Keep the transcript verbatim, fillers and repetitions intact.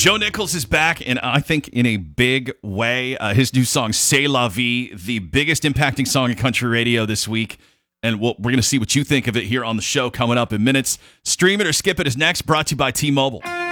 Joe Nichols is back, and I think in a big way. Uh, his new song, C'est La Vie, the biggest impacting song in country radio this week. And we'll, we're going to see what you think of it here on the show coming up in minutes. Stream it or skip it is next, brought to you by T-Mobile.